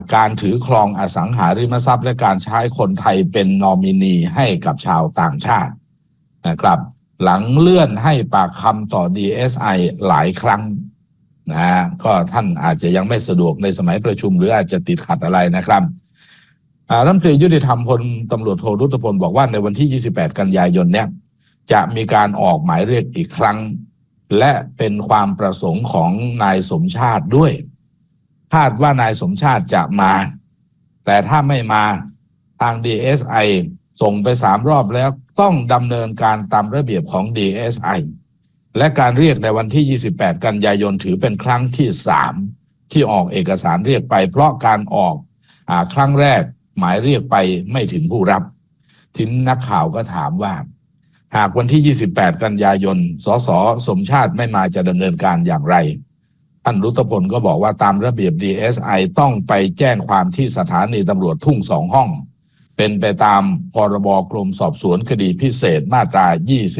การถือครองอสังหาริมทรัพย์และการใช้คนไทยเป็นนอมินีให้กับชาวต่างชาตินะครับหลังเลื่อนให้ปากคำต่อ DSI หลายครั้งนะก็ท่านอาจจะยังไม่สะดวกในสมัยประชุมหรืออาจจะติดขัดอะไรนะครับรัฐมนตรียุติธรรมพลตำรวจโทรุตพลบอกว่าในวันที่28กันยายนเนี่ยจะมีการออกหมายเรียกอีกครั้งและเป็นความประสงค์ของนายสมชาติด้วยคาดว่านายสมชาติจะมาแต่ถ้าไม่มาทาง DSI ส่งไป3 รอบแล้วต้องดำเนินการตามระเบียบของ DSI และการเรียกในวันที่28กันยายนถือเป็นครั้งที่3ที่ออกเอกสารเรียกไปเพราะการออกครั้งแรกหมายเรียกไปไม่ถึงผู้รับทีนี้นักข่าวก็ถามว่าหากวันที่28กันยายนสสสมชาติไม่มาจะดำเนินการอย่างไรท่านรุตพลก็บอกว่าตามระเบียบ DSI ต้องไปแจ้งความที่สถานีตำรวจทุ่ง2 ห้องเป็นไปตามพรบกรมสอบสวนคดีพิเศษมาตรา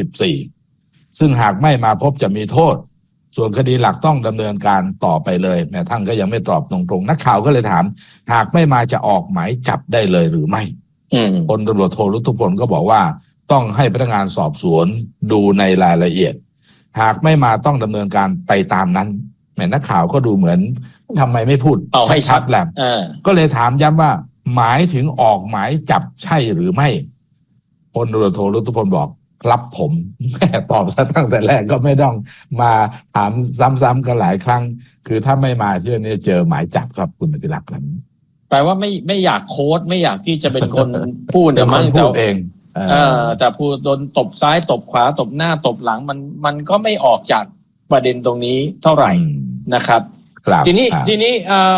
24ซึ่งหากไม่มาพบจะมีโทษส่วนคดีหลักต้องดำเนินการต่อไปเลยแม้ท่านก็ยังไม่ตอบตรงๆนักข่าวก็เลยถามหากไม่มาจะออกหมายจับได้เลยหรือไม่พลตำรวจโทรุตพลก็บอกว่าต้องให้พนักงานสอบสวนดูในรายละเอียดหากไม่มาต้องดำเนินการไปตามนั้นแม้นักข่าวก็ดูเหมือนทำไมไม่พูดให้ชัดแหละก็เลยถามย้ำว่าหมายถึงออกหมายจับใช่หรือไม่พลตำรวจโทรุตพลบอกรับผมแม่ตอบซะตั้งแต่แรกก็ไม่ต้องมาถามซ้ำๆกันหลายครั้งคือถ้าไม่มาเชื่อเนี่ยเจอหมายจับครับคุณอภิรักษ์ครับแปลว่าไม่อยากโค้ดไม่อยากที่จะเป็นคนพูดแต่มันพูดเองแต่พูดโดนตบซ้ายตบขวาตบหน้าตบหลังมันก็ไม่ออกจากประเด็นตรงนี้เท่าไหร่นะครับทีนี้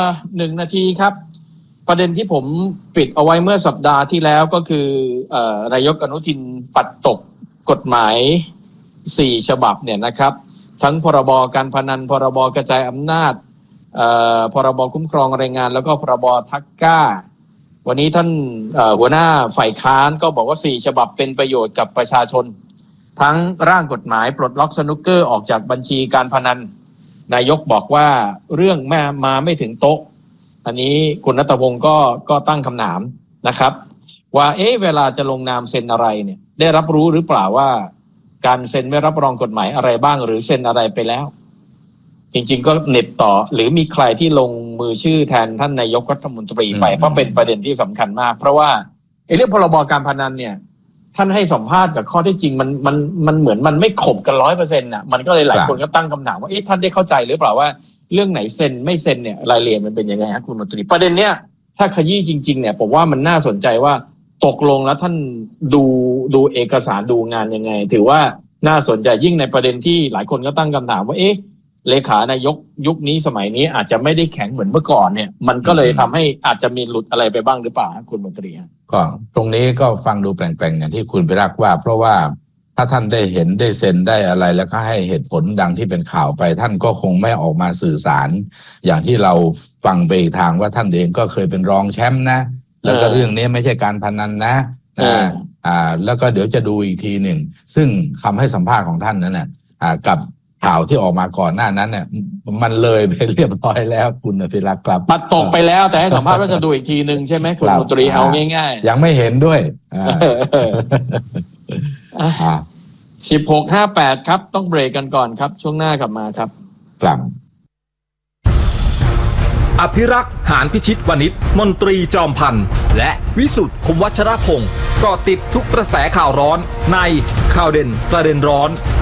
1 นาทีครับประเด็นที่ผมปิดเอาไว้เมื่อสัปดาห์ที่แล้วก็คือนายกอนุทินปัดตกกฎหมาย4 ฉบับเนี่ยนะครับทั้งพรบการพนันพรบกระจายอำนาจพรบคุ้มครองแรงงานแล้วก็พรบทักก้าวันนี้ท่านหัวหน้าฝ่ายค้านก็บอกว่า4 ฉบับเป็นประโยชน์กับประชาชนทั้งร่างกฎหมายปลดล็อกสนุกเกอร์ออกจากบัญชีการพนันนายกบอกว่าเรื่องมาไม่ถึงโต๊ะอันนี้คุณณัฐพงศ์ก็ตั้งคำถามนะครับว่าเวลาจะลงนามเซ็นอะไรเนี่ยได้รับรู้หรือเปล่าว่าการเซ็นไม่รับรองกฎหมายอะไรบ้างหรือเซ็นอะไรไปแล้วจริงๆก็เน็ตต่อหรือมีใครที่ลงมือชื่อแทนท่านนายกรัฐมนตรีไปเพราะเป็นประเด็นที่สำคัญมากเพราะว่าเรื่องพรบการพนันเนี่ยท่านให้สัมภาษณ์กับข้อที่จริงมันเหมือนมันไม่ขบกัน 100% น่ะมันก็เลยหลายคนก็ตั้งคำถามว่าท่านได้เข้าใจหรือเปล่าว่าเรื่องไหนเซ็นไม่เซ็นเนี่ยรายละเอียดมันเป็นยังไงฮะคุณมนตรีประเด็นเนี้ยถ้าขยี้จริงๆเนี่ยผมว่ามันน่าสนใจว่าตกลงแล้วท่านดูเอกสารดูงานยังไงถือว่าน่าสนใจยิ่งในประเด็นที่หลายคนก็ตั้งคำถามว่าเลขานายกยุคนี้สมัยนี้อาจจะไม่ได้แข็งเหมือนเมื่อก่อนเนี่ยมันก็เลยทำให้อาจจะมีหลุดอะไรไปบ้างหรือเปล่าคุณมนตรีก็ตรงนี้ก็ฟังดูแปลงๆอย่างที่คุณพิรักษ์ว่าเพราะว่าถ้าท่านได้เห็นได้เซ็นได้อะไรแล้วก็ให้เหตุผลดังที่เป็นข่าวไปท่านก็คงไม่ออกมาสื่อสารอย่างที่เราฟังไปอีกทางว่าท่านเองก็เคยเป็นรองแชมป์นะแล้วก็เรื่องนี้ไม่ใช่การพนันนะแล้วก็เดี๋ยวจะดูอีกทีหนึ่งซึ่งคำให้สัมภาษณ์ของท่านนั้นน่ะกับข่าวที่ออกมาก่อนหน้านั้นเนี่ยมันเลยไปเรียบร้อยแล้วคุณอภิรักษ์ครับปัดตกไปแล้วแต่ให้สัมภาษณ์ว่าจะดูอีกทีหนึ่งใช่ไหมคุณมนตรีเอาง่ายๆยังไม่เห็นด้วย 16:58ครับต้องเบรกกันก่อนครับช่วงหน้ากลับมาครับครับอภิรักษ์หานพิชิตวณิชมนตรีจอมพันธ์และวิสุทธิ์คมวัชรพงศ์ก็ติดทุกกระแสข่าวร้อนในข่าวเด่นประเด็นร้อน